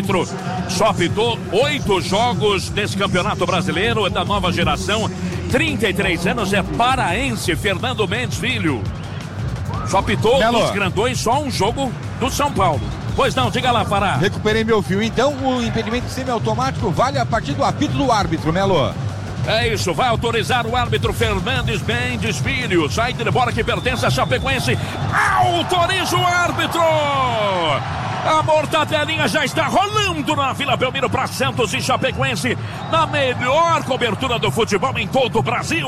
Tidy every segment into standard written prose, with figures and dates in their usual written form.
árbitro só apitou 8 jogos desse campeonato brasileiro, é da nova geração, 33 anos, é paraense, Fernando Mendes Filho. Só apitou nos grandões só um jogo do São Paulo. Pois não, diga lá, Fará. Recuperei meu fio. Então, o impedimento semiautomático vale a partir do apito do árbitro, Melo. É isso, vai autorizar o árbitro Fernandes Mendes Filho. Saída de bola que pertence a Chapecoense. Autoriza o árbitro! A mortadelinha já está rolando na Vila Belmiro para Santos e Chapecoense. Na melhor cobertura do futebol em todo o Brasil.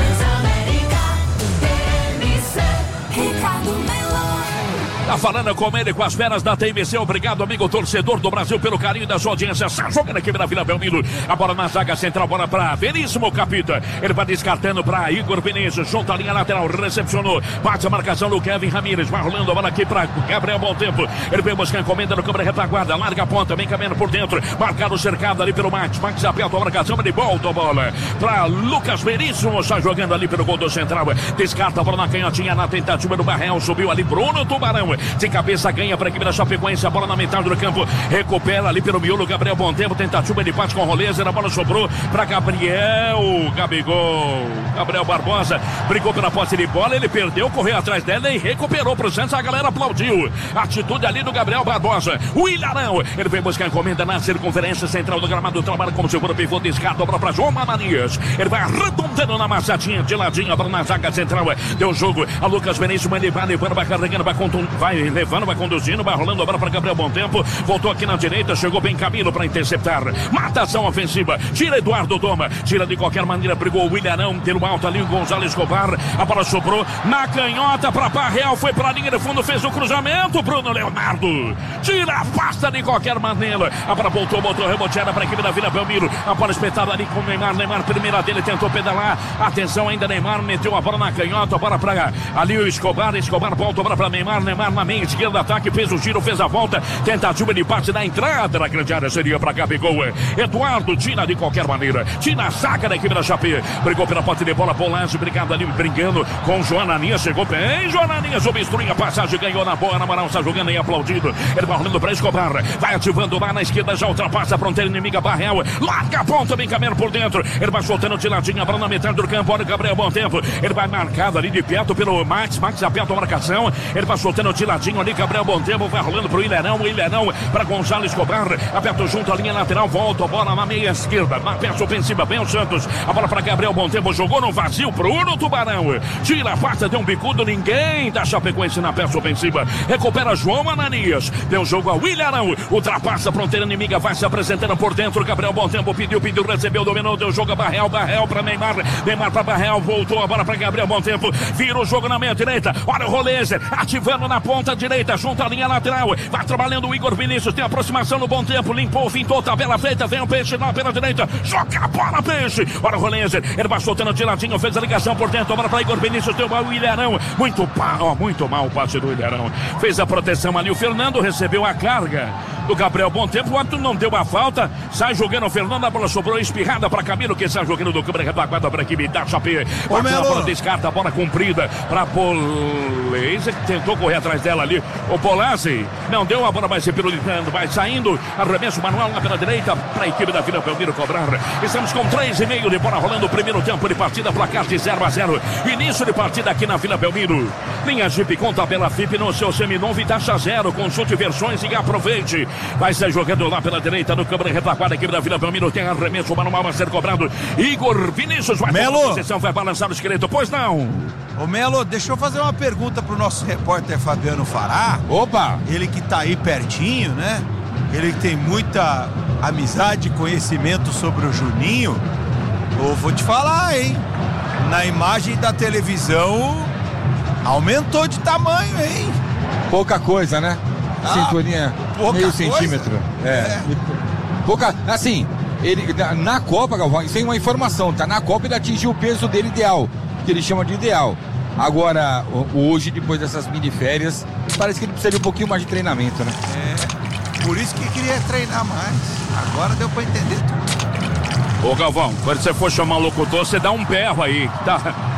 Tá falando com ele, com as feras da TMC. Obrigado, amigo torcedor do Brasil, pelo carinho da sua audiência. Está jogando aqui na Vila Belmiro. A bola na zaga central, bola para Veríssimo Capita. Ele vai descartando para Igor Vinícius. Junto à linha lateral, recepcionou. Bate a marcação do Kevin Ramírez. Vai rolando a bola aqui para Gabriel Bom Tempo. Ele vem buscar a encomenda no câmera retaguarda. Larga a ponta, vem caminhando por dentro. Marcado cercado ali pelo Max. Max aperta a marcação, ele volta a bola para Lucas Veríssimo. Está jogando ali pelo gol do central. Descarta a bola na canhotinha na tentativa do Barrel. Subiu ali Bruno Tubarão. De cabeça ganha para a equipe da Chapecoense. A bola na metade do campo. Recupera ali pelo miolo. Gabriel Bom Tempo. Tentativa de empate com o Rolezer. A bola sobrou para Gabriel. Gabigol. Gabriel Barbosa brigou pela posse de bola. Ele perdeu, correu atrás dela e recuperou para o Santos. A galera aplaudiu. Atitude ali do Gabriel Barbosa. O Ilharão. Ele vem buscar a encomenda na circunferência central do gramado. Trabalha como seguro pivô. Descarta a bola para João Mamanias. Ele vai arredondando na massadinha. De ladinho. A bola na zaga central. Deu jogo a Lucas Veríssimo. Ele vai levando, vai carregando, vai levando, vai conduzindo, vai rolando a bola para Gabriel Bom Tempo. Voltou aqui na direita, chegou bem Camilo para interceptar. Matação ofensiva, tira Eduardo Doma, tira de qualquer maneira, brigou o Ilharão, pelo alto ali o Gonzalo Escobar. A bola sobrou na canhota para Barreal, foi para a linha de fundo, fez o cruzamento. Bruno Leonardo tira a pasta de qualquer maneira. A bola voltou, reboteada para a equipe da Vila Belmiro. A bola espetada ali com o Neymar. Neymar, primeira dele, tentou pedalar. Atenção ainda, Neymar meteu a bola na canhota. A bola para ali o Escobar. Escobar volta a bola para Neymar. Neymar na meia esquerda, ataque, fez o giro, fez a volta. Tentativa de parte na entrada da grande área, seria para Gabigol. Eduardo tira de qualquer maneira. Tira a saca da equipe da Chape. Brigou pela posse de bola. Polazzi, brigado ali, brincando com o Joananias. Chegou bem. Joananias obstrui a passagem, ganhou na boa. Na moral, está jogando aí, aplaudido. Ele vai rolando para Escobar. Vai ativando lá na esquerda, já ultrapassa a fronteira inimiga. Barreal, larga a ponta, vem caminhando por dentro. Ele vai soltando de ladinho, a bola na metade do campo. Olha o Gabriel Bom Tempo. Ele vai marcado ali de perto pelo Max. Max aperta a marcação. Ele vai soltando de ladinho ali. Gabriel Bom Tempo vai rolando pro Ilharão. O Ilharão para Gonzalo Escobar. Aperta junto a linha lateral. Volta a bola na meia esquerda. Na peça ofensiva, bem o Santos. A bola para Gabriel Bom Tempo. Jogou no vazio pro Uno Tubarão. Tira a pasta, deu um bicudo. Ninguém da Chapecoense na peça ofensiva. Recupera João Ananias. Deu jogo ao Ilharão. Ultrapassa a fronteira inimiga. Vai se apresentando por dentro. Gabriel Bom Tempo pediu, recebeu, dominou. Deu jogo a Barreal. Barreal para Neymar. Neymar para Barreal. Voltou a bola para Gabriel Bom Tempo. Vira o jogo na meia direita. Olha o Rolezer ativando na ponta direita. Junto à linha lateral. Vai trabalhando o Igor Vinícius. Tem aproximação no Bom Tempo. Limpou, fintou, tabela feita. Vem o Peixe lá pela direita. Joga a bola, Peixe. Olha o Rolezer. Ele vai soltando de ladinho. Fez a ligação por dentro. Bola para Igor Vinícius. Deu o Ilharão. Muito mal o passe do Ilharão. Fez a proteção ali. O Fernando recebeu a carga do Gabriel Bom Tempo. O árbitro não deu a falta. Sai jogando o Fernando. A bola sobrou espirrada para Camilo, que sai jogando do câmera retaguarda para a equipe da Chape. A bola descarta. A bola comprida para Polazzi, que tentou correr atrás dela ali. O Polazzi não deu a bola, vai ser pirulitando, vai saindo. Arremesso manual lá pela direita para a equipe da Vila Belmiro cobrar. Estamos com 3,5 de bola rolando. O primeiro tempo de partida, placar de 0-0. Início de partida aqui na Vila Belmiro. Linha Jeep com tabela FIP no seu seminovo e taxa zero. Consulte versões e aproveite. Vai sair jogando lá pela direita no câmera retaguarda. A equipe da Vila Belmiro tem arremesso manual a ser cobrado. Igor Vinícius vai Melo. posição, vai balançar o esqueleto. Pois não. Ô Melo, deixa eu fazer uma pergunta pro nosso repórter Fabiano Fará. Opa! Ele que tá aí pertinho, né? Ele que tem muita amizade e conhecimento sobre o Juninho. Eu vou te falar, hein? Na imagem da televisão aumentou de tamanho, hein? Pouca coisa, né? Cinturinha, meio centímetro. Pouca, assim, ele na Copa, Galvão, isso é uma informação, tá? Na Copa ele atingiu o peso dele ideal, que ele chama de ideal. Agora, hoje, depois dessas mini férias, parece que ele precisa de um pouquinho mais de treinamento, né? Por isso que queria treinar mais. Agora deu pra entender tudo. Ô Galvão, quando você for chamar o locutor, você dá um berro aí, tá?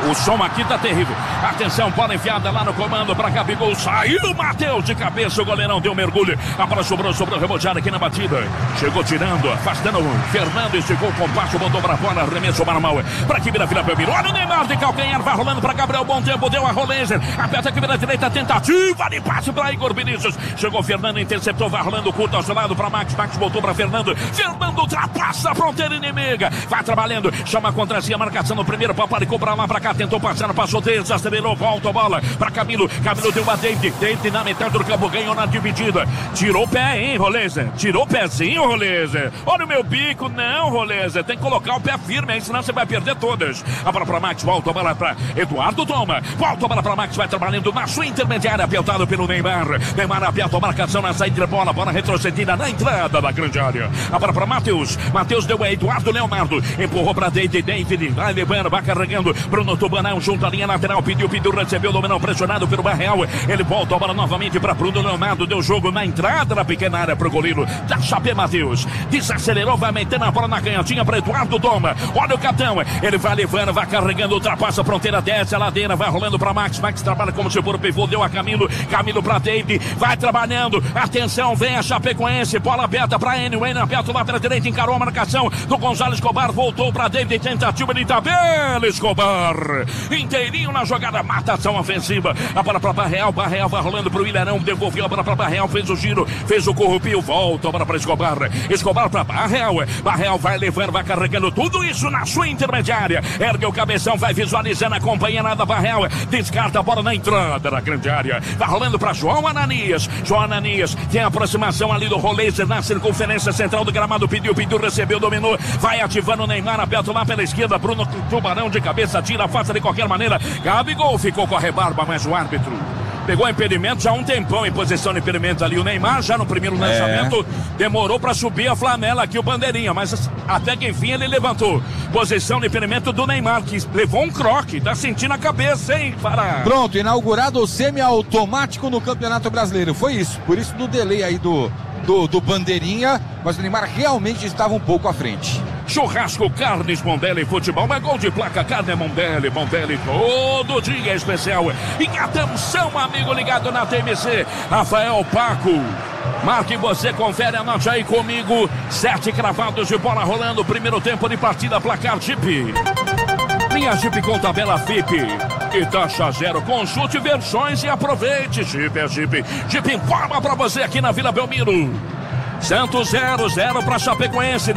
O som aqui tá terrível. Atenção, bola enfiada lá no comando pra Gabigol. Saiu Matheus de cabeça, o goleirão deu mergulho. A bola sobrou reboteada aqui na batida. Chegou tirando, afastando. Fernando esticou o compasso, botou pra fora, arremesso para mal. Pra que vira Vila Belmiro. Olha o Neymar de calcanhar, vai rolando pra Gabriel. Bom tempo, deu a Rolenzer. Aperta aqui vira direita, tentativa de passe pra Igor Vinícius. Chegou Fernando, interceptou, vai rolando curto ao seu lado pra Max. Max voltou pra Fernando. Fernando ultrapassa a fronteira inimiga. Vai trabalhando, chama contra si a marcação no primeiro. Paparicou pra lá, pra cá, tentou passar, passou, desacelerou, volta a bola pra Camilo. Camilo deu a David. David na metade do campo, ganhou na dividida. Tirou o pé, hein, Rolenzer? Tirou o pezinho, Rolenzer. Olha o meu bico, não, Rolenzer. Tem que colocar o pé firme, hein, senão você vai perder todas. A bola pra Max, volta a bola pra Eduardo, toma. Volta a bola pra Max, vai trabalhando na sua intermediária, apertado pelo Neymar. Neymar aperta a marcação na saída de bola, bola retrocedida na entrada da grande área. A bola pra Matheus. Matheus deu a Eduardo Leonardo. Empurrou pra David. Vai levando, vai carregando. Bruno Tubanão junto à linha lateral. Pediu, recebeu, dominou, pressionado pelo Barreal. Ele volta a bola novamente pra Bruno Leonardo. Deu jogo na entrada da pequena área pro goleiro da Chape Matheus. Desacelerou, vai metendo a bola na canhotinha pra Eduardo, toma. Olha o capitão. Ele vai levando, vai carregando, ultrapassa a fronteira, desce a ladeira, vai rolando pra Max. Max trabalha como se for o pivô, deu a Camilo. Camilo pra David, vai trabalhando. Atenção, vem a Chapecoense. Bola aberta pra N aberto lá pela direita, encarou a marcação do Gonzalo Escobar. Voltou pra David, tentativa de tabela. Escobar inteirinho na jogada, matação ofensiva. A bola pra Barreal. Barreal vai rolando pro Ilharão, devolveu a bola pra Barreal, fez o giro, fez o corrupio, volta a bola pra Escobar. Escobar pra Barreal. Barreal vai levando, vai carregando tudo isso na sua intermediária. Ergue o cabeção, vai visualizando, acompanha nada Barreal. Descarta a bola na entrada da grande área. Vai rolando pra João Ananias. João Ananias tem a aproximação ali do Rolenzer na circunferência central do gramado. Pediu, recebeu, dominou. Vai ativando o Neymar, aberto lá pela esquerda. Bruno Tubarão de cabeça, tira, faça de qualquer maneira. Gabigol ficou com a rebarba, mas o árbitro pegou impedimento já há um tempão em posição de impedimento ali. O Neymar já no primeiro lançamento demorou para subir a flanela aqui, o bandeirinha, mas até que enfim ele levantou. Posição de impedimento do Neymar, que levou um croque, tá sentindo a cabeça, hein, Pará? Pronto, inaugurado o semiautomático no Campeonato Brasileiro. Foi isso, por isso do delay aí do bandeirinha, mas o Neymar realmente estava um pouco à frente. Churrasco, carnes Mondelli, futebol, é gol de placa, carne Mondelli, Mondelli, todo dia é especial. E atenção, amigo ligado na TMC, Rafael Paco. Marque você, confere, anote aí comigo. 7 cravados de bola rolando, primeiro tempo de partida, placar Jeep. Linha Jeep com tabela FIP e taxa zero. Consulte versões e aproveite. Jeep é Jeep. Jeep informa pra você aqui na Vila Belmiro. Santos 0-0 para Chapecoense.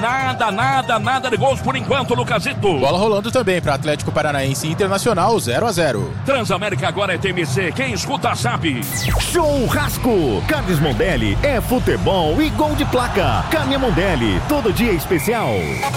Nada de gols por enquanto, Lucasito. Bola rolando também para Atlético Paranaense Internacional 0-0. Transamérica agora é TMC. Quem escuta sabe. Churrasco. Carnes Mondelli é futebol e gol de placa. Carne Mondelli, todo dia especial.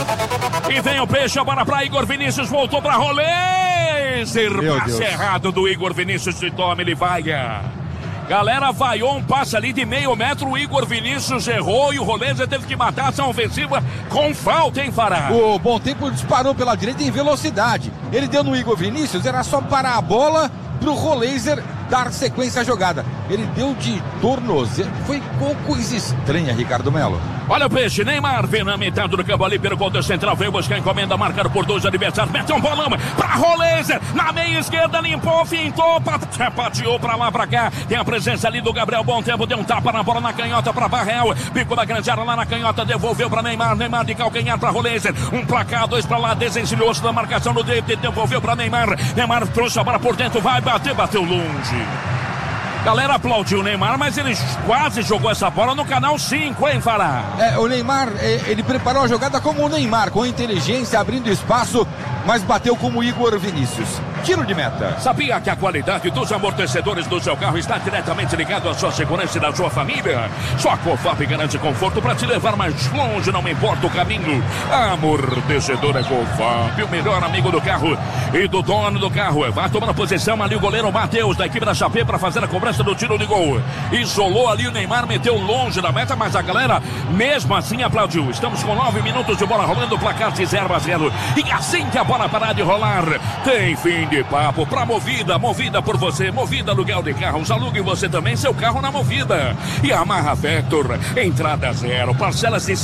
E vem o peixe, a bola para Igor Vinícius. Voltou para Rolenzer. Passe errado do Igor Vinícius. Se toma, ele vai. Galera, vaiou um passe ali de meio metro, o Igor Vinícius errou e o Rolenzer teve que matar a ação ofensiva com falta, hein, Fará? O Bom Tempo disparou pela direita em velocidade. Ele deu no Igor Vinícius, era só parar a bola pro Rolenzer dar sequência à jogada. Ele deu de tornozelo. Foi coisa estranha, Ricardo Melo. Olha o peixe, Neymar vem na metade do campo ali pelo ponto central, veio buscar a encomenda, marcado por 2 adversários, mete um bolão pra Rolenzer, na meia esquerda, limpou, fintou, pateou pra lá, pra cá, tem a presença ali do Gabriel, Bom Tempo, deu um tapa na bola na canhota pra Barreal, bico da grande área lá na canhota, devolveu pra Neymar, Neymar de calcanhar pra Rolenzer, um pra cá, 2 pra lá, desencilhou-se da marcação do David, devolveu pra Neymar, Neymar trouxe a bola por dentro, vai bater, bateu longe. Galera aplaudiu o Neymar, mas ele quase jogou essa bola no canal 5, hein, Fará? O Neymar, ele preparou a jogada como o Neymar, com inteligência, abrindo espaço, mas bateu como o Igor Vinícius. Tiro de meta. Sabia que a qualidade dos amortecedores do seu carro está diretamente ligado à sua segurança e da sua família? Só a Cofap garante conforto para te levar mais longe, não importa o caminho. Amortecedor é Cofap, o melhor amigo do carro e do dono do carro. Vai tomando posição ali o goleiro Matheus, da equipe da Chape, para fazer a cobrança do tiro de gol. Isolou ali o Neymar, meteu longe da meta, mas a galera mesmo assim aplaudiu. Estamos com 9 minutos de bola rolando, placar de 0-0. E assim que a bola parar de rolar, tem fim de papo pra Movida por você, Movida aluguel de carros, alugue você também seu carro na Movida. E Yamaha Vector, entrada zero, parcelas de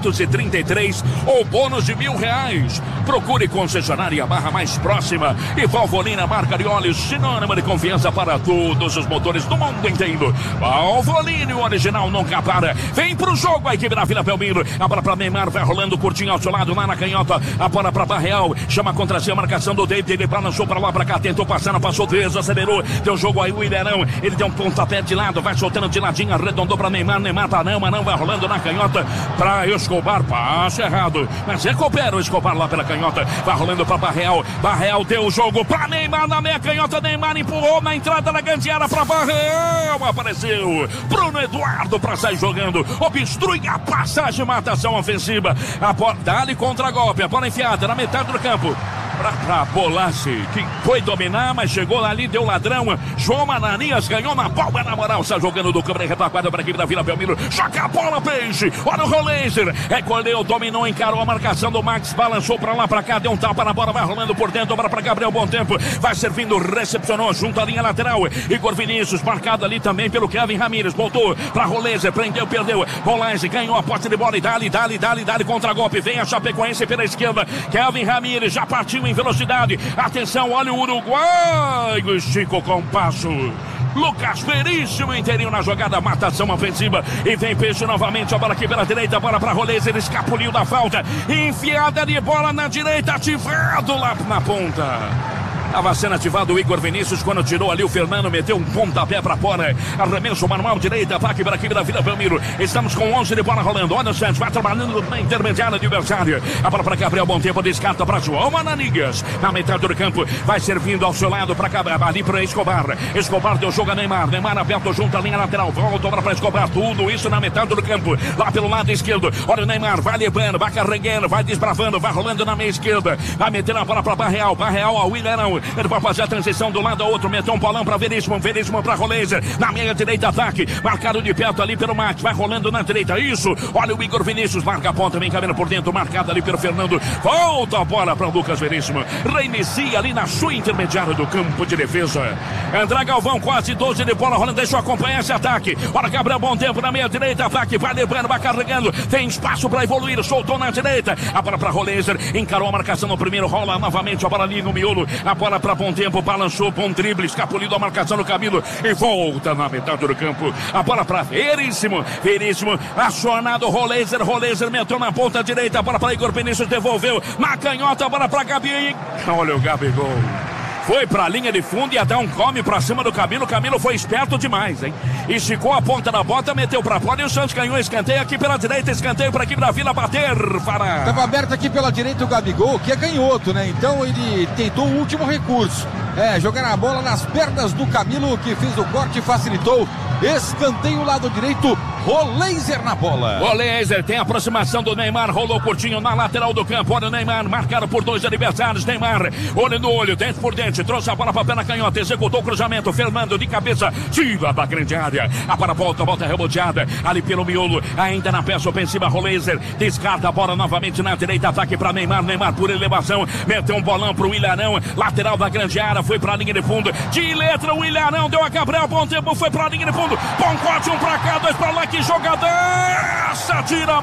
733 ou bônus de R$1.000. Procure concessionária Yamaha mais próxima. E Valvoline, marca de óleos, sinônimo de confiança para todos os motores do mundo inteiro. Valvoline, o original nunca para. Vem pro jogo a equipe da Vila Belmiro. A bola pra Neymar, vai rolando curtinho ao seu lado, lá na canhota. A bola pra Barreal, chama contra si a marcação do David. Ele balançou pra lá, pra cá, tentou passar, não passou, desacelerou. Deu jogo aí o Ilharão. Ele deu um pontapé de lado, vai soltando de ladinho, arredondou pra Neymar. Neymar tá não, mas não vai rolando na canhota pra Escobar. Passe errado, mas recupera o Escobar lá pela canhota. Vai rolando pra Barreal. Barreal deu o jogo pra Neymar na meia canhota. Neymar empurrou na entrada da grande área pra Barreal. Apareceu Bruno Eduardo pra sair jogando. Obstrui a passagem, matação ofensiva. A bola, dá-lhe contra-golpe. A bola enfiada na metade do campo. Pra Bolassi, que foi dominar, mas chegou ali, deu ladrão. João Ananias ganhou na palma, na moral, está jogando do câmera retaguarda para a equipe da Vila Belmiro. Joga a bola, Peixe. Olha o Rolenser. Recolheu, dominou, encarou a marcação do Max. Balançou pra lá, pra cá, deu um tapa na bola, vai rolando por dentro. Dobra pra Gabriel, bom tempo. Vai servindo, recepcionou, junto à linha lateral. Igor Vinícius, marcado ali também pelo Kevin Ramírez. Voltou pra Rolenser, prendeu, perdeu. Rolenser ganhou a posse de bola e dá-lhe contra-golpe. Vem a Chapecoense pela esquerda. Kevin Ramírez já partiu em velocidade. Atenção, olha o Uruguai. Estica o compasso. Lucas Veríssimo, inteirinho na jogada, matação ofensiva. E vem Peixe novamente, a bola aqui pela direita, bola pra Rolês, ele escapuliu da falta. Enfiada de bola na direita, ativado lá na ponta. Estava sendo ativado o Igor Vinícius quando tirou ali o Fernando, meteu um pontapé para fora. Arremesso manual direita, ataque para a equipe da Vila Belmiro. Estamos com 11 de bola rolando. Olha o Santos, vai trabalhando na intermediária de adversário. A bola para Gabriel, bom tempo, descarta para João Ananias. Na metade do campo, vai servindo ao seu lado para ali para Escobar. Escobar deu jogo a Neymar. Neymar aberto junto à linha lateral. Volta para Escobar, tudo isso na metade do campo. Lá pelo lado esquerdo. Olha o Neymar, vai levando, vai carregando, vai desbravando, vai rolando na meia esquerda. Vai metendo a bola para Barreal. Barreal ao Willerão. Ele vai fazer a transição do lado ao outro, meteu um bolão para Veríssimo, Veríssimo para Rolenser, na meia direita ataque, marcado de perto ali pelo Max, vai rolando na direita, isso, olha o Igor Vinícius, marca a ponta, vem caminhando por dentro, marcado ali pelo Fernando, volta a bola para Lucas Veríssimo, reinicia ali na sua intermediária do campo de defesa. André Galvão, quase 12 de bola rolando, deixa eu acompanhar esse ataque, olha Gabriel, bom tempo na meia direita, ataque, vai levando, vai carregando, tem espaço para evoluir, soltou na direita, a bola para Rolenser, encarou a marcação no primeiro, rola novamente a bola ali no miolo, a bola para bom tempo, balançou com um drible, escapulido a marcação no Camilo e volta na metade do campo. A bola para Veríssimo, Veríssimo, acionado Rolenser, Rolenser meteu na ponta direita, a bola para Igor Vinícius, devolveu na canhota, a bola para Gabi. Olha o Gabigol. Foi pra linha de fundo e até um come pra cima do Camilo. O Camilo foi esperto demais, hein? Esticou a ponta da bota, meteu pra fora e o Santos ganhou escanteio aqui pela direita. Escanteio pra equipe da Vila bater. Para... Tava aberto aqui pela direita o Gabigol, que é canhoto, né? Então ele tentou o último recurso. Jogar a bola nas pernas do Camilo, que fez o corte e facilitou. Escanteio lado direito. Rolenser na bola. Rolenser tem aproximação do Neymar. Rolou curtinho na lateral do campo. Olha o Neymar, marcado por dois adversários. Neymar, olho no olho, dente por dente. Trouxe a bola para pé na canhota. Executou o cruzamento. Fernando de cabeça. Tira da grande área. A bola volta reboteada. Ali pelo miolo. Ainda na peça ofensiva. Rolenser descarta a bola novamente na direita. Ataque para Neymar. Neymar por elevação. Meteu um bolão pro Ilharão. Lateral da grande área. Foi pra linha de fundo. De letra o Ilharão. Deu a Gabriel. Bom tempo. Foi pra linha de fundo. Bom corte. Um pra cá. Dois pra lá. Que jogadaça, tira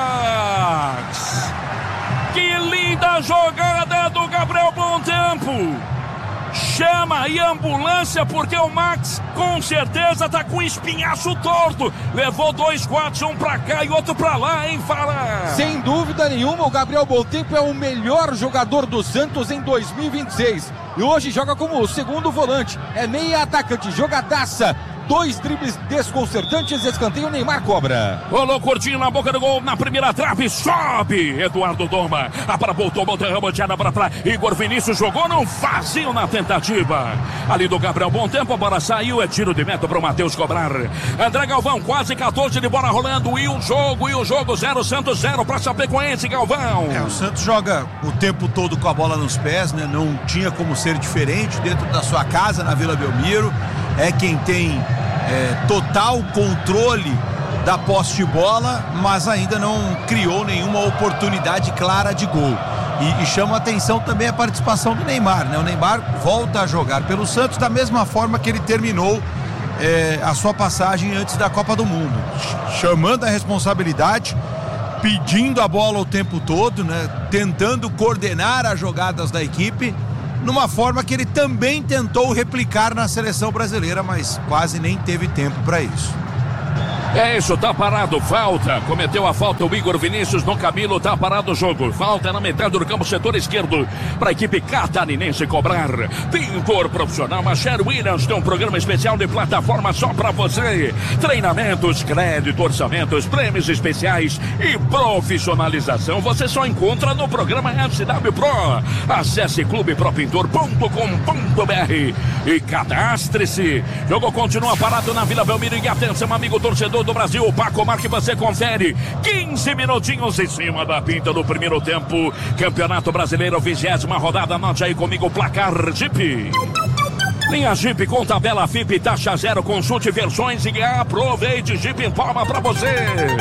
Max. Que linda jogada do Gabriel, bom tempo. Chama aí a ambulância porque o Max com certeza tá com espinhaço torto. Levou dois cortes, um pra cá e outro pra lá, hein, Fala? Sem dúvida nenhuma, o Gabriel Bontempo é o melhor jogador do Santos em 2026. E hoje joga como segundo volante. É meia atacante, jogadaça. Dois dribles desconcertantes, escanteio, Neymar cobra. Rolou curtinho na boca do gol, na primeira trave, sobe Eduardo Doma. A bola voltou, reboteada para Igor Vinícius, jogou num vazio na tentativa. Ali do Gabriel, bom tempo, a bola saiu, é tiro de meta para o Matheus cobrar. André Galvão, quase 14 de bola rolando, e o jogo 0, Santos 0 para Chapecoense, Galvão. O Santos joga o tempo todo com a bola nos pés, né? Não tinha como ser diferente dentro da sua casa na Vila Belmiro. É quem tem total controle da posse de bola, mas ainda não criou nenhuma oportunidade clara de gol. E chama a atenção também a participação do Neymar, né? O Neymar volta a jogar pelo Santos da mesma forma que ele terminou a sua passagem antes da Copa do Mundo, chamando a responsabilidade, pedindo a bola o tempo todo, né? Tentando coordenar as jogadas da equipe, numa forma que ele também tentou replicar na seleção brasileira, mas quase nem teve tempo para isso. É isso, tá parado, falta, cometeu a falta o Igor Vinícius no Camilo, tá parado o jogo, falta na metade do campo, setor esquerdo, para a equipe catarinense cobrar. Pintor profissional, a Sher Williams tem um programa especial de plataforma só para você, treinamentos, crédito, orçamentos, prêmios especiais e profissionalização, você só encontra no programa FCW Pro. Acesse clubepropintor.com.br e cadastre-se. Jogo continua parado na Vila Belmiro e atenção, amigo torcedor do Brasil, o Paco Marque, você confere 15 minutinhos em cima da pinta do primeiro tempo, Campeonato Brasileiro, 20ª rodada, anote aí comigo o placar Jeep. Linha Jeep com tabela FIP, taxa zero, consulte versões e aproveite. Jeep em palma pra você.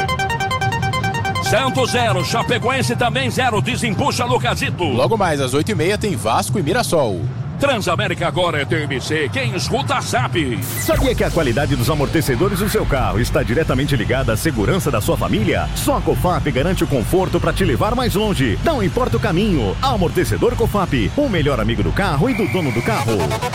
Santos 0, Chapecoense também 0, desempuxa Lucasito. Logo mais às 8h30 tem Vasco e Mirassol. Transamérica agora é TMC, quem escuta sabe. Sabia que a qualidade dos amortecedores do seu carro está diretamente ligada à segurança da sua família? Só a Cofap garante o conforto para te levar mais longe. Não importa o caminho. Amortecedor Cofap, o melhor amigo do carro e do dono do carro.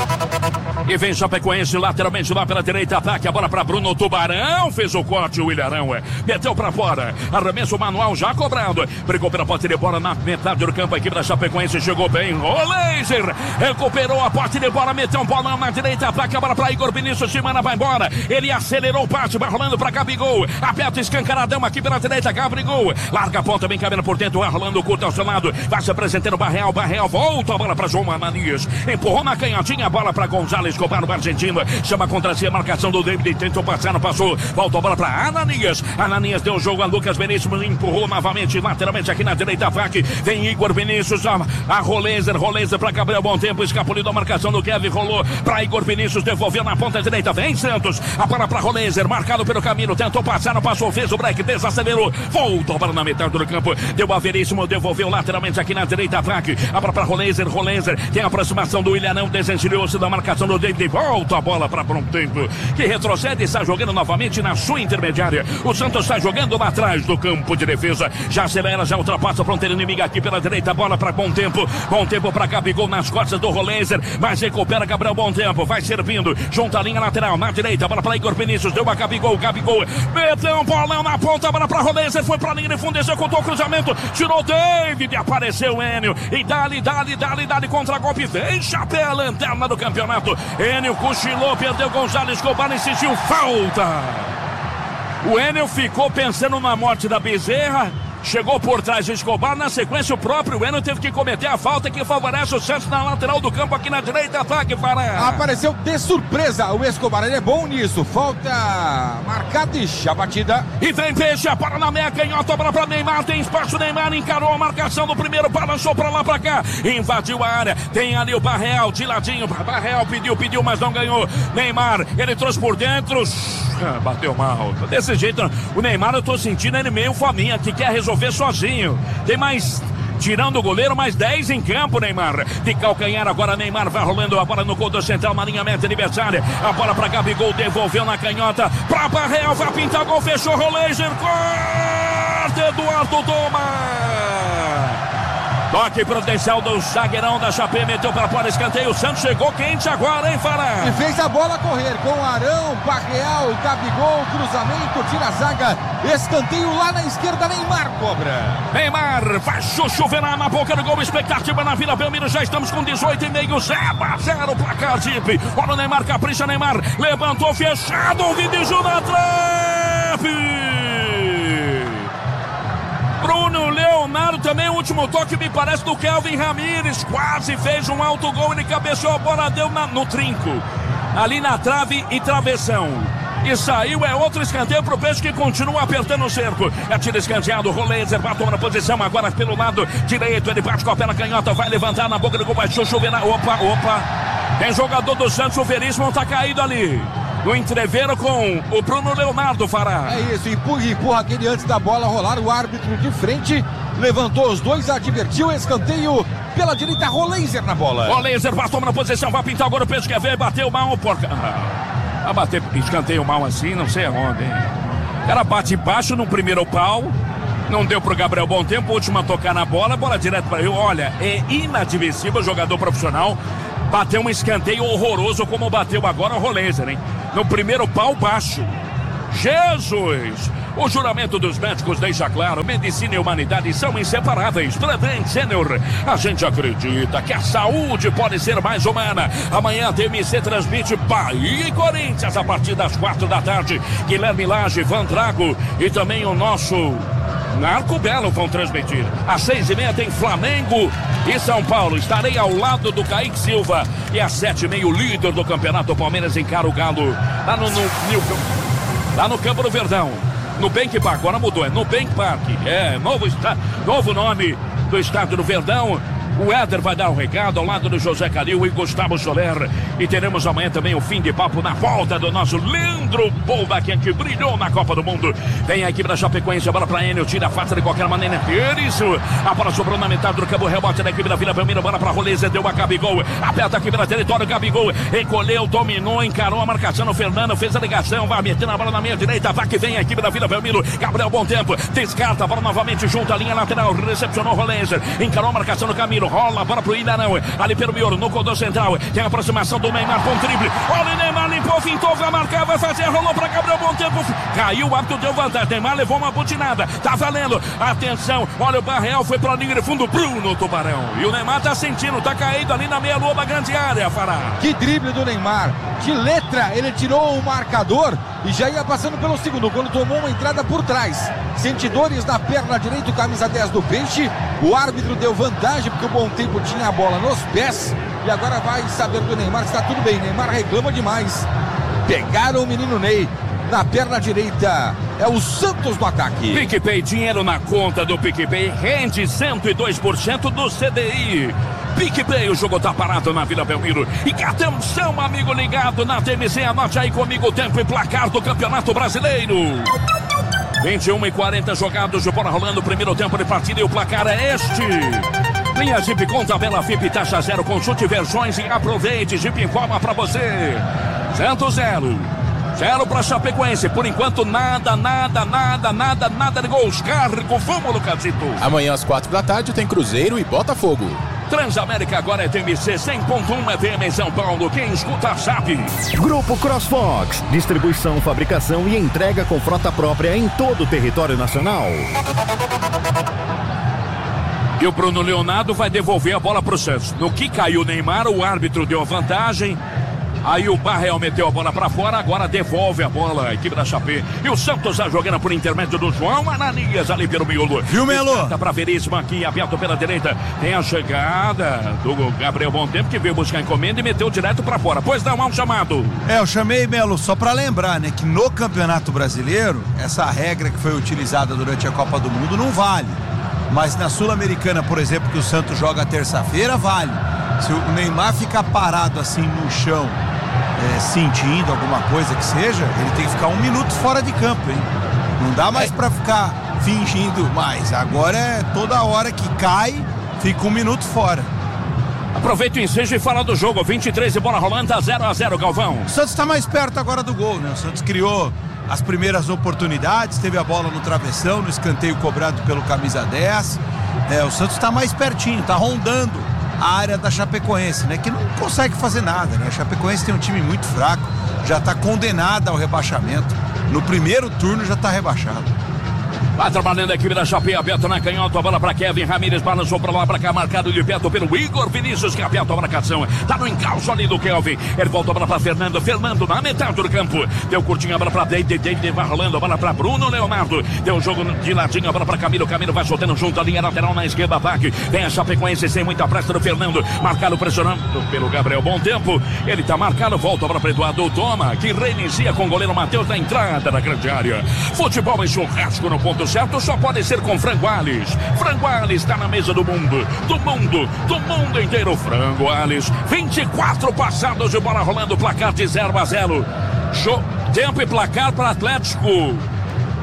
E vem Chapecoense lateralmente lá pela direita, ataque, a bola para Bruno Tubarão, fez o corte, o Ilharão meteu para fora, arremesso manual já cobrado, brigou pela posse de bola na metade do campo, a equipe da Chapecoense chegou bem, o Laser recuperou a posse de bola, meteu um bolão na direita, ataque, a bola para Igor Vinícius, Simana vai embora, ele acelerou o passe, vai rolando para Gabigol, aperta escancaradão aqui pela direita, Gabigol, larga a ponta, bem cabendo por dentro, vai rolando o curto ao seu lado, vai se apresentando o Barreal, volta a bola para João Ananias, empurrou na canhotinha, a bola para Gonzalez Escobar, no Argentina, chama contra si a marcação do David, tentou passar, não passou, volta a bola para Ananias, deu o jogo a Lucas Veríssimo, empurrou novamente, lateralmente aqui na direita, ataque, vem Igor Vinícius, a Rolezer para Gabriel Bom Tempo, escapuliu da marcação do Kevin, rolou para Igor Vinícius, devolveu na ponta direita, vem Santos, a bola para Rolezer, marcado pelo caminho, tentou passar, não passou, fez o break, desacelerou, voltou a bola na metade do campo, deu a Veríssimo, devolveu lateralmente aqui na direita, ataque, a bola para Rolezer, tem a aproximação do Ilharão, desencilhou-se da marcação do David, volta a bola para Bom Tempo, que retrocede e está jogando novamente na sua intermediária. O Santos está jogando lá atrás do campo de defesa, já acelera, já ultrapassa a fronteira inimiga aqui pela direita, bola para Bom Tempo para Gabigol nas costas do Rolezer, mas recupera Gabriel Bom Tempo, vai servindo, junta a linha lateral, na direita, bola para Igor Vinícius, deu a Gabigol, meteu um bolão na ponta, bola para Rolezer, foi para a linha de fundo, executou o cruzamento, tirou David, apareceu o Enio, e dali contra golpe, vem chapéu a lanterna do campeonato, Enio cochilou, perdeu Gonzalez Escobar, insistiu, falta. O Enio ficou pensando na morte da Bezerra, chegou por trás do Escobar, na sequência o próprio Enio teve que cometer a falta que favorece o Santos na lateral do campo aqui na direita, ataque para... Apareceu de surpresa o Escobar, ele é bom nisso, falta marcada e a batida. E vem Peixe, para na meia canhota, bola para Neymar, tem espaço, Neymar encarou a marcação do primeiro, balançou para lá para cá, invadiu a área, tem ali o Barreal, de ladinho, Barreal pediu, mas não ganhou, Neymar, ele trouxe por dentro, bateu mal, desse jeito, o Neymar eu tô sentindo ele meio fominha, que quer resolver sozinho, tem mais, tirando o goleiro, mais 10 em campo, Neymar, de calcanhar agora, Neymar vai rolando a bola no gol do central, na linha meta adversária, a bola para Gabigol, devolveu na canhota, para Barreal, vai pintar gol, fechou, Rolezer, corte, Eduardo Doma, toque prudencial do zagueirão da Chape, meteu para fora, escanteio, o Santos chegou quente agora, hein, Fará? E fez a bola correr com Arão, Barreal, Gabigol, cruzamento, tira a zaga, escanteio lá na esquerda, Neymar cobra. Neymar faz chuchuverar na boca do gol, expectativa na Vila Belmiro, já estamos com 18,5, 0-0 placar Jeep. Olha o Neymar, capricha Neymar, levantou, fechado, o Vinícius na trave. Bruno Leonardo também, o último toque me parece do Kelvin Ramírez, quase fez um alto gol, ele cabeceou, a bola deu no trinco, ali na trave e travessão. E saiu, é outro escanteio pro Peixe que continua apertando o cerco. É tiro escanteado, Rolezer bateu na posição agora pelo lado direito, ele bate com a perna canhota, vai levantar na boca do gol, vai chover na... Opa, tem jogador do Santos, o Veríssimo tá caído ali. No entreveiro com o Bruno Leonardo, Fará. É isso, empurra aquele antes da bola rolar, o árbitro de frente levantou os dois, advertiu, escanteio pela direita, Roleiser na bola. Roleiser passou na posição, vai pintar agora o peixe, quer ver, bateu mal, porca. Vai bater escanteio mal assim, não sei aonde, hein? O cara bate baixo no primeiro pau, não deu pro Gabriel Bom Tempo, última a tocar na bola, bola direto para ele. Olha, é inadmissível jogador profissional bater um escanteio horroroso como bateu agora o Roleiser, hein? No primeiro pau baixo. Jesus! O juramento dos médicos deixa claro, medicina e humanidade são inseparáveis. Prevent Senior, a gente acredita que a saúde pode ser mais humana. Amanhã a TMC transmite Bahia e Corinthians a partir das 4 da tarde. Guilherme Lage, Van Drago e também o nosso Narco Belo vão transmitir. Às 6h30 tem Flamengo e São Paulo. Estarei ao lado do Kaique Silva. E às 7h30 o líder do campeonato Palmeiras encara o Galo lá no Campo do Verdão. Nubank Park, agora mudou, é Nubank Park. É, novo nome do estádio do Verdão. O Éder vai dar um recado ao lado do José Calil e Gustavo Soler. E teremos amanhã também o fim de papo na volta do nosso Leandro Bolvaquian, que brilhou na Copa do Mundo. Vem a equipe da Chapecoense, a bola para Enio, tira a faça de qualquer maneira. Isso, a bola sobrou na metade do campo, rebote da equipe da Vila Belmiro, bola para Roleiser, deu a Gabigol. Aperta aqui pela território, Gabigol encolheu, dominou, encarou a marcação no Fernando, fez a ligação, vai metendo a bola na meia direita, vai que vem a equipe da Vila Belmiro. Gabriel Bom Tempo, descarta a bola novamente junto à linha lateral, recepcionou Roleiser, encarou a marcação no Camilo, rola a bola pro Ilharão, ali pelo miolo, no corredor central, tem a aproximação do Neymar com triple. Olha o Neymar, limpou, fintou, vai marcar, vai fazer, rolou pra Gabriel Bom Tempo, caiu, o árbitro deu vantagem, Neymar levou uma butinada, tá valendo, atenção, olha o Barreal, foi pra linha de fundo, Bruno Tubarão, e o Neymar tá sentindo, tá caído ali na meia-lua da grande área, Fará. Que drible do Neymar, de letra, ele tirou o marcador e já ia passando pelo segundo, quando tomou uma entrada por trás, sente dores na perna direita, camisa 10 do Peixe, o árbitro deu vantagem porque o Bom Tempo tinha a bola nos pés e agora vai saber do Neymar se está tudo bem. Neymar reclama demais. Pegaram o menino Ney na perna direita. É o Santos no ataque. PicPay, dinheiro na conta do PicPay, rende 102% do CDI. PicPay, o jogo tá parado na Vila Belmiro. E atenção, amigo ligado na TMC, anote aí comigo o tempo e placar do Campeonato Brasileiro. 21h40 jogados de bola rolando, primeiro tempo de partida e o placar é este. Linha Jeep com tabela FIP, taxa zero, consulte versões e aproveite. Jeep informa pra você. Santos 0 pra Chapecoense. Por enquanto nada de gols. Cargo, vamos, Lucasito. Amanhã às 4 da tarde tem Cruzeiro e Botafogo. Transamérica agora é TMC 100.1 FM em São Paulo. Quem escuta sabe. Grupo CrossFox, distribuição, fabricação e entrega com frota própria em todo o território nacional. E o Bruno Leonardo vai devolver a bola pro Santos. No que caiu o Neymar, o árbitro deu a vantagem. Aí o Barreal meteu a bola pra fora, agora devolve a bola a equipe da Chapé. E o Santos já jogando por intermédio do João Ananias ali pelo miolo. Viu, Melo? Tá pra Veríssimo aqui, aberto pela direita. Tem a chegada do Gabriel Bom Tempo, que veio buscar encomenda e meteu direto pra fora. Pois dá um chamado. Eu chamei, Melo, só pra lembrar, né, que no Campeonato Brasileiro, essa regra que foi utilizada durante a Copa do Mundo não vale. Mas na Sul-Americana, por exemplo, que o Santos joga terça-feira, vale. Se o Neymar ficar parado assim no chão, sentindo alguma coisa que seja, ele tem que ficar 1 minuto fora de campo, hein? Não dá mais pra ficar fingindo mais. Agora é toda hora que cai, fica 1 minuto fora. Aproveita o ensejo e fala do jogo. 23 e bola rolando, tá 0-0, Galvão. O Santos tá mais perto agora do gol, né? O Santos criou as primeiras oportunidades, teve a bola no travessão, no escanteio cobrado pelo camisa 10. O Santos tá mais pertinho, tá rondando a área da Chapecoense, né? Que não consegue fazer nada, né? A Chapecoense tem um time muito fraco, já tá condenada ao rebaixamento. No primeiro turno já tá rebaixado. Vai trabalhando a equipe da Chapé, aberto na canhota, a bola para Kevin Ramírez, balançou para lá, para cá, marcado de perto pelo Igor Vinícius, que aperta a marcação, tá no encalço ali do Kelvin, ele volta a bola para Fernando na metade do campo, deu curtinho a bola para Deide, vai rolando a bola para Bruno Leonardo, deu um jogo de ladinho, a bola para Camilo vai soltando junto a linha lateral na esquerda, ataque, vem a Chapecoense sem muita pressa do Fernando, marcado, pressionando pelo Gabriel Bom Tempo, ele tá marcado, volta a bola para Eduardo Toma, que reinicia com o goleiro Matheus na entrada da grande área. Futebol e churrasco no ponto certo só pode ser com Frango Ales. Frango Ales está na mesa do mundo inteiro. Frango Ales, 24 passados de bola rolando, placar de 0-0. Tempo e placar para Atlético.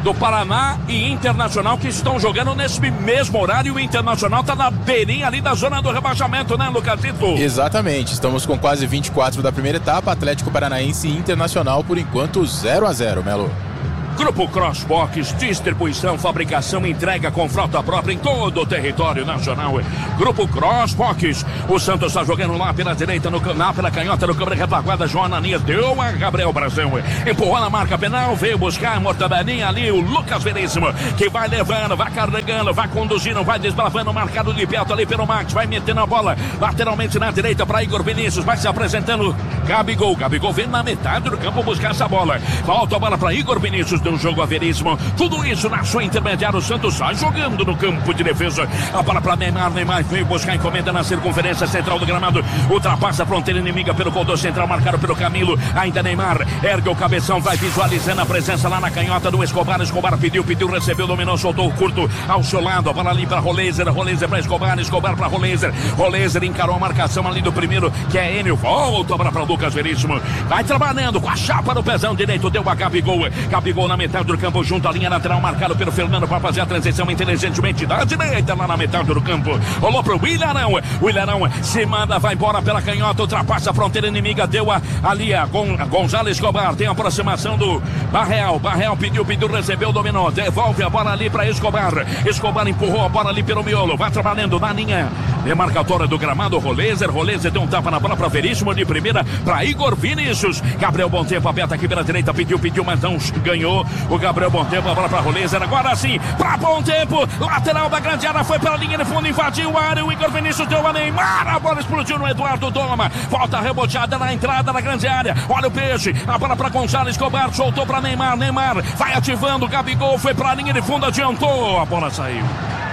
do Paraná e Internacional, que estão jogando nesse mesmo horário. O Internacional está na beirinha ali da zona do rebaixamento, né, Lucasito? Exatamente, estamos com quase 24 da primeira etapa. Atlético Paranaense e Internacional, por enquanto 0-0, Melo. Grupo Crossbox, distribuição, fabricação, entrega com frota própria em todo o território nacional. Grupo Crossbox. O Santos está jogando lá pela direita, pela canhota do câmera retaguarda. João Ananias deu a Gabriel Brazão. Empurrou na marca penal, veio buscar a mortadelinha ali. O Lucas Veríssimo, que vai levando, vai carregando, vai conduzindo, vai desbravando o marcado de perto ali pelo Max. Vai metendo a bola lateralmente na direita para Igor Vinícius. Vai se apresentando Gabigol. Gabigol vem na metade do campo buscar essa bola. Volta a bola para Igor Vinícius. Deu um jogo a Veríssimo. Tudo isso na sua intermediária. O Santos sai jogando no campo de defesa. A bola para Neymar. Neymar veio buscar encomenda na circunferência central do gramado. Ultrapassa a fronteira inimiga pelo corredor central, marcado pelo Camilo. Ainda Neymar ergue o cabeção, vai visualizando a presença lá na canhota do Escobar. Escobar pediu, recebeu, dominou, soltou o curto ao seu lado. A bola ali para Roleiser. Roleiser para Escobar. Escobar para Roleiser. Roleiser encarou a marcação ali do primeiro, que é Enio. Volta a bola para Lucas Veríssimo. Vai trabalhando com a chapa no pezão direito. Deu a Gabigol. Gabigol na metade do campo, junto à linha lateral, marcado pelo Fernando para fazer a transição inteligentemente da direita, lá na metade do campo. Rolou pro Willarão. Willarão se manda, vai embora pela canhota, ultrapassa a fronteira inimiga, deu ali a Gonzalo Escobar. Tem a aproximação do Barreal. Barreal pediu, recebeu, dominou. Devolve a bola ali para Escobar. Escobar empurrou a bola ali pelo miolo. Vai trabalhando na linha demarcatória do gramado. Roleiser deu um tapa na bola para Veríssimo, de primeira para Igor Vinícius. Gabriel Bontempo aperta aqui pela direita, pediu, mas não ganhou. O Gabriel Bontempo, a bola para Roleiser, agora sim, para Bontempo, lateral da grande área, foi pela linha de fundo, invadiu a área, o Igor Vinícius deu a Neymar, a bola explodiu no Eduardo Doma, volta reboteada na entrada da grande área, olha o peixe, a bola para Gonzalo Escobar, soltou para Neymar, vai ativando, Gabigol foi para a linha de fundo, adiantou, a bola saiu,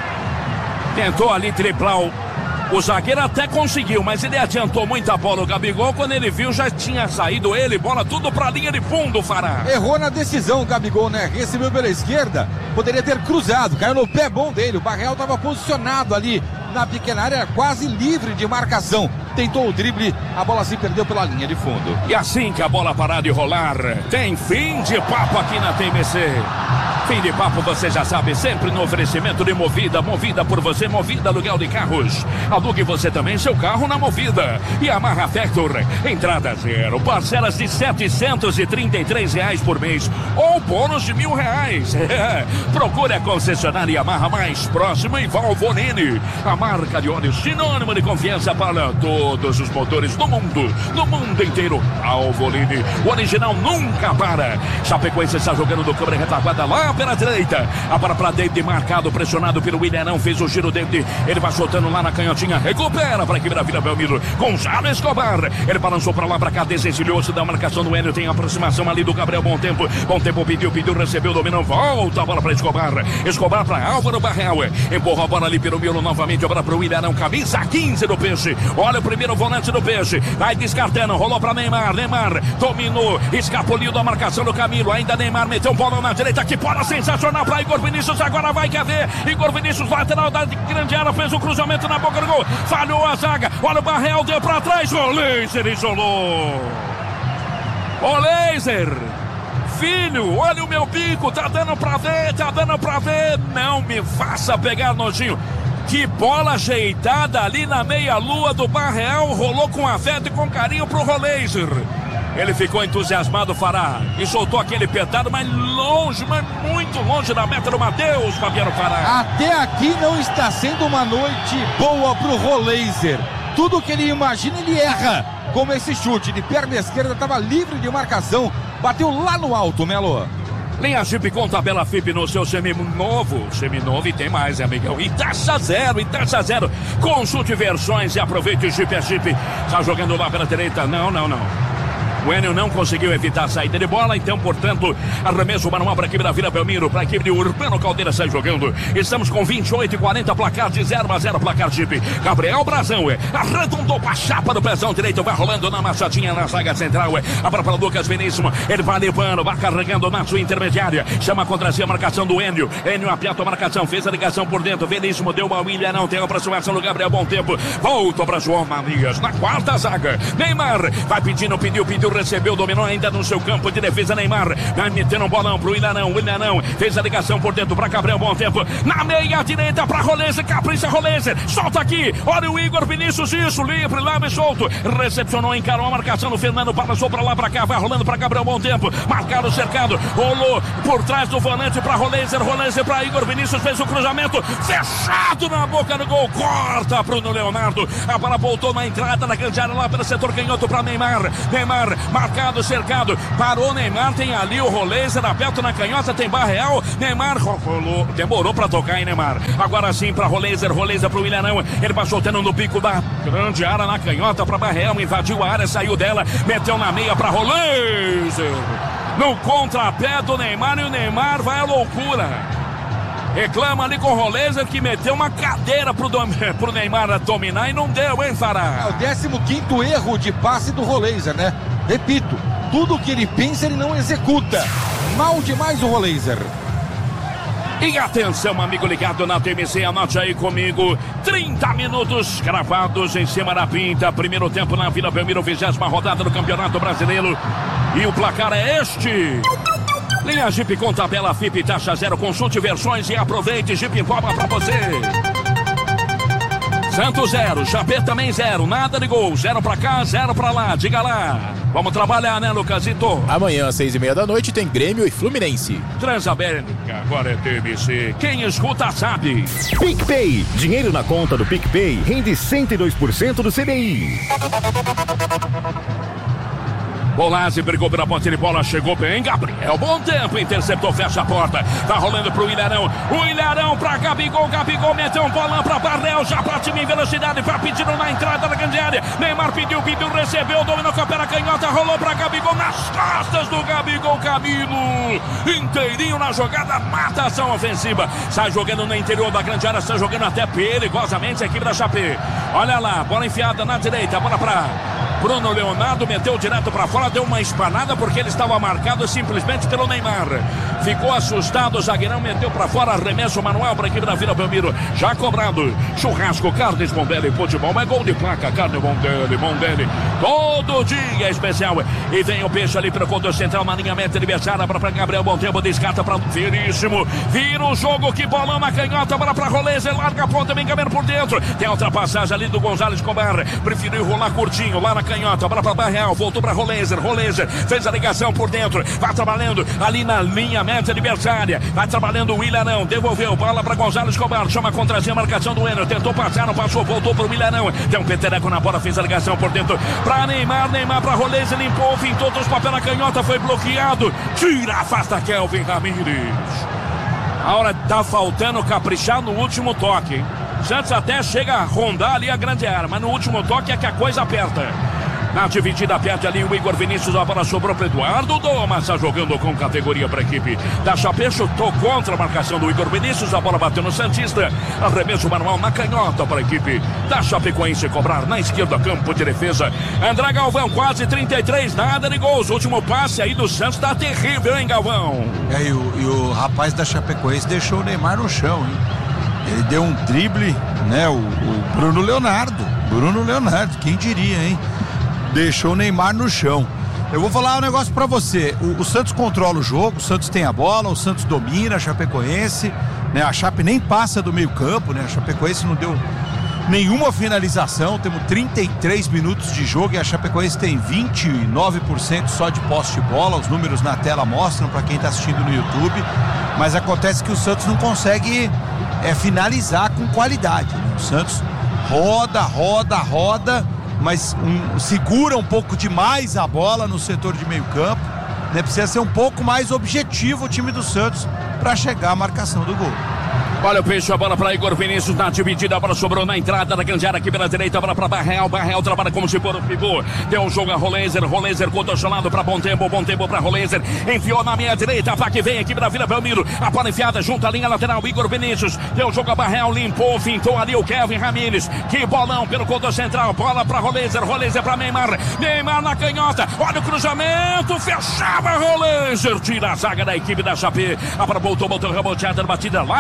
tentou ali triplar o zagueiro, até conseguiu, mas ele adiantou muita bola. O Gabigol, quando ele viu, já tinha saído ele, bola tudo pra linha de fundo, Fará. Errou na decisão o Gabigol, né? Recebeu pela esquerda, poderia ter cruzado, caiu no pé bom dele. O Barreal estava posicionado ali na pequena área, quase livre de marcação. Tentou o drible, a bola se perdeu pela linha de fundo. E assim que a bola parar de rolar, tem fim de papo aqui na TMC. Fim de papo, você já sabe, sempre no oferecimento de Movida. Movida por você, Movida aluguel de carros. Alugue você também seu carro na Movida. E Amarra Factor, entrada zero, parcelas de R$733 por mês ou bônus de R$1.000. Procure a concessionária Yamaha mais próxima em Valvoline. A marca de óleo sinônimo de confiança para todos os motores do mundo inteiro. Valvoline, o original nunca para. Chapecoense está jogando do câmera retaguarda lá pela direita, a bola para David, marcado, pressionado pelo William, fez o giro David, ele vai soltando lá na canhotinha, recupera para a equipe da Vila Belmiro, Gonzalo Escobar, ele balançou para lá, para cá, desencilhou-se da marcação do Enio, tem a aproximação ali do Gabriel Bontempo pediu, recebeu, dominou, volta a bola para Escobar para Álvaro Barreal, empurrou a bola ali pelo miolo novamente, a bola para o William, camisa 15 do Peixe, olha o primeiro volante do Peixe, vai descartando, rolou para Neymar, dominou, escapuliu da marcação do Camilo, ainda Neymar meteu bola na direita, que bola sensacional para Igor Vinícius, agora vai, quer ver, Igor Vinícius, lateral da grande área, fez um cruzamento na boca do gol, falhou a zaga, olha o Barreal, deu para trás, o Laser isolou, o Laser, filho, olha o meu bico, tá dando pra ver, não me faça pegar nojinho. Que bola ajeitada ali na meia-lua do Barreal, rolou com afeto e com carinho pro Roleiser. Ele ficou entusiasmado, Fará, e soltou aquele petado, mas longe, mas muito longe da meta do Matheus, Fabiano Fará. Até aqui não está sendo uma noite boa pro Roleiser. Tudo que ele imagina, ele erra. Como esse chute de perna esquerda, estava livre de marcação, bateu lá no alto, Melo. Linha Jeep com tabela FIP no seu seminovo e tem mais, amigão. E taxa zero. Consulte versões e aproveite o Jeep. Está jogando lá pela direita. Não. O Enio não conseguiu evitar a saída de bola, então, portanto, arremesso manual para a equipe da Vila Belmiro, para a equipe de Urbano Caldeira sai jogando. Estamos com 28:40, placar de 0-0, placar Jeep. Gabriel Brazão, arredondou com a chapa do pezão direito, vai rolando na machadinha na zaga central, a bola para Lucas Veríssimo, ele vai levando, vai carregando na sua intermediária, chama contra si a marcação do Enio aperta a marcação, fez a ligação por dentro, Veríssimo deu uma William, não tem a aproximação do Gabriel Bontempo, volta para João Manias, na quarta zaga, Neymar, vai pediu, pediu, recebeu, dominou ainda no seu campo de defesa. Neymar vai metendo um bolão pro Ilharão. O Ilharão fez a ligação por dentro pra Gabriel. Bom tempo na meia direita pra Rolenzer. Capricha Rolenzer, solta aqui. Olha o Igor Vinícius, isso, livre, leve e solto. Recepcionou, encarou a marcação do Fernando. Passou pra lá, pra cá, vai rolando pra Gabriel. Bom tempo, marcado, cercado. Rolou por trás do volante pra Rolenzer. Rolenzer pra Igor Vinícius, fez o cruzamento. Fechado na boca do gol. Corta pro Leonardo. A bola voltou na entrada da grande área lá pelo setor canhoto pra Neymar. Neymar, marcado, cercado. Parou Neymar, tem ali o Rolenzer aberto na canhota, tem Barreal. Neymar rolou, demorou pra tocar, hein, Neymar. Agora sim pra Rolenzer, Rolenzer pro Ilharão. Ele passou tendo no pico da grande área na canhota pra Barreal. Invadiu a área, saiu dela, meteu na meia pra Rolenzer. No contrapé do Neymar, e o Neymar vai à loucura. Reclama ali com o Rolenzer, que meteu uma cadeira pro Neymar dominar e não deu, hein, Fará? É o 15º erro de passe do Rolenzer, né? Repito, tudo que ele pensa ele não executa. Mal demais o Rolenzer. E atenção, amigo ligado na TMC, anote aí comigo, 30 minutos gravados em cima da pinta, primeiro tempo na Vila Belmiro, 20ª rodada do Campeonato Brasileiro, e o placar é este. Linha Jeep com tabela FIP, taxa zero, consulte versões e aproveite. Jeep informa pra você. Santos 0, Chapé também 0, nada de gol, 0 pra cá, 0 pra lá, diga lá. Vamos trabalhar, né, Lucasito? Amanhã, às 6:30 da noite, tem Grêmio e Fluminense. Transamérica, agora é TMC. Quem escuta sabe. PicPay. Dinheiro na conta do PicPay rende 102% do CDI. Bolazzi brigou pela ponte de bola, chegou bem, Gabriel, bom tempo, interceptou, fecha a porta, tá rolando pro Ilharão, o Ilharão pra Gabigol, Gabigol meteu um bolão pra Barrel, já parte em velocidade, vai pedindo na entrada da grande área, Neymar pediu, recebeu, dominou com a perna canhota, rolou pra Gabigol, nas costas do Gabigol, Camilo, inteirinho na jogada, mata a ação ofensiva, sai jogando no interior da grande área, sai jogando até perigosamente a equipe da Chape, olha lá, bola enfiada na direita, bola pra Bruno Leonardo, meteu direto pra fora, deu uma espanada porque ele estava marcado simplesmente pelo Neymar. Ficou assustado, o zagueirão meteu pra fora, arremesso manual para a equipe da Vila Belmiro. Já cobrado, churrasco, carnes Mondelli, futebol, é gol de placa, carne Mondelli, todo dia é especial. E vem o peixe ali pelo conto central, na linha meta adversária, para Gabriel, bom tempo, descarta para Veríssimo, vira o jogo, que bolão na canhota, bola para Rolenzer, larga a ponta, vem caminhando por dentro, tem a ultrapassagem ali do Gonzalez Cobar, preferiu rolar curtinho, lá na canhota, bola para Barreal, voltou para Rolenzer, fez a ligação por dentro, vai trabalhando ali na linha meta adversária, vai trabalhando o Ilharão, devolveu, bola para Gonzalez Cobar, chama a contrazinha, marcação do Enner, tentou passar, não passou, voltou para o Ilharão, tem um petereco na bola, fez a ligação por dentro, para Neymar para Rolenzer, limpou, fintou, os papéis na canhota, foi bloqueado, tira, afasta Kelvin Ramírez. A hora tá faltando caprichar no último toque, hein? Santos até chega a rondar ali a grande área, mas no último toque é que a coisa aperta. Na dividida, perde ali o Igor Vinícius, a bola sobrou para Eduardo Domas, está jogando com categoria para a equipe da Chape, chutou contra a marcação do Igor Vinícius, a bola bateu no Santista, arremesso manual na canhota para a equipe da Chapecoense, cobrar na esquerda, campo de defesa, André Galvão, quase 33, nada de gols, último passe aí do Santos, tá terrível, hein, Galvão? E o rapaz da Chapecoense deixou o Neymar no chão, hein? Ele deu um drible, né, o Bruno Leonardo, quem diria, hein? Deixou o Neymar no chão. Eu vou falar um negócio pra você. O Santos controla o jogo, o Santos tem a bola, o Santos domina a Chapecoense, né? A Chape nem passa do meio campo, né? A Chapecoense não deu nenhuma finalização, temos 33 minutos de jogo e a Chapecoense tem 29% só de posse de bola, os números na tela mostram pra quem tá assistindo no YouTube, mas acontece que o Santos não consegue finalizar com qualidade, né? O Santos roda, mas segura um pouco demais a bola no setor de meio campo, né? Precisa ser um pouco mais objetivo o time do Santos para chegar à marcação do gol. Olha o peixe, a bola para Igor Vinícius na dividida, a bola sobrou na entrada da grande área aqui pela direita, a bola para Barreal trabalha como se for o pivô, deu um jogo a Rolenzer contorcionado para bom tempo para Rolenzer, enfiou na minha direita, a que vem aqui da Vila Belmiro, a bola enfiada junto à linha lateral, Igor Vinícius, deu um jogo a Barreal, limpou, fintou ali o Kelvin Ramírez, que bolão pelo contorno central, bola para Rolenzer para Neymar na canhota, olha o cruzamento, fechava Rolenzer, tira a zaga da equipe da Chape, a bola voltou reboteada na batida lateral da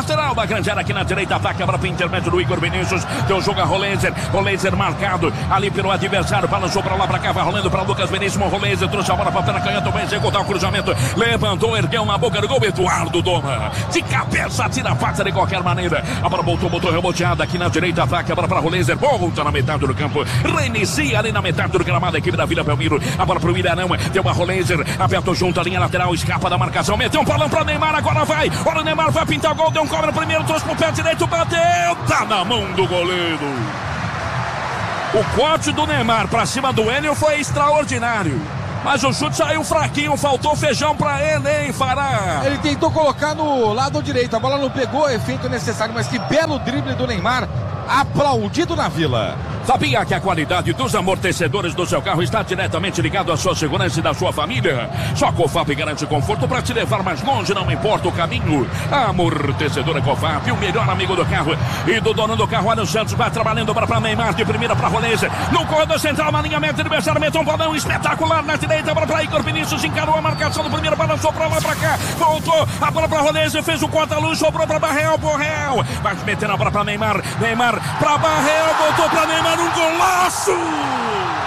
grande área aqui na direita, ataque, abra para o intermédio do Igor Vinícius, deu jogo a Roleiser marcado ali pelo adversário, balançou para lá, para cá, vai rolando para Lucas Veríssimo, Roleiser trouxe a bola para a canhota, vai executar o cruzamento, levantou, ergueu na boca do gol, Eduardo Doma, de cabeça, tira a pata de qualquer maneira, a bola botou reboteada aqui na direita, ataque, a bola para Roleiser, volta na metade do campo, reinicia ali na metade do gramado, a equipe da Vila Belmiro, a bola para o Ilharão, deu a Roleiser, apertou junto a linha lateral, escapa da marcação, meteu um balão para Neymar, agora vai, olha o Neymar, vai pintar o gol, deu um cobre no primeiro, trouxe pro pé direito, bateu, tá na mão do goleiro. O corte do Neymar para cima do Enio foi extraordinário. Mas o chute saiu fraquinho, faltou feijão pra ele, hein, Fará? Ele tentou colocar no lado direito, a bola não pegou, efeito necessário, mas que belo drible do Neymar, aplaudido na Vila. Sabia que a qualidade dos amortecedores do seu carro está diretamente ligado à sua segurança e da sua família? Só a Cofap garante conforto para te levar mais longe, não importa o caminho. Amortecedor Cofap, o melhor amigo do carro e do dono do carro. Olha o Santos, vai trabalhando para Neymar, de primeira para Roleiser. No corredor central, na linha meta, adversário meteu um balão espetacular na direita, para Igor Vinícius, encarou a marcação do primeiro, balançou para lá, para cá, voltou, a bola para Roleiser, fez o corta-luz, sobrou para Barreal, vai metendo a bola para Neymar para Barreal, voltou para Neymar, um golaço!